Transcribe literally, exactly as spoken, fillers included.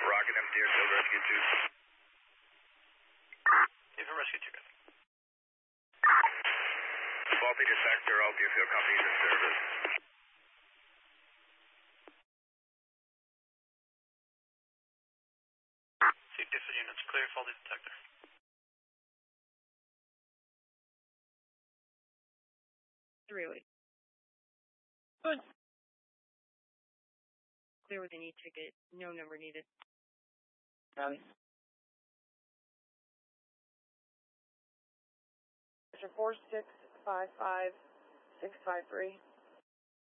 Rocket M T R, Field Rescue two. Field Rescue two. Faulty detector, all Deerfield companies in service. C P S units, clear faulty detector. Three-way. Good. Clear with any ticket, no number needed. Copy. four six five five six five three.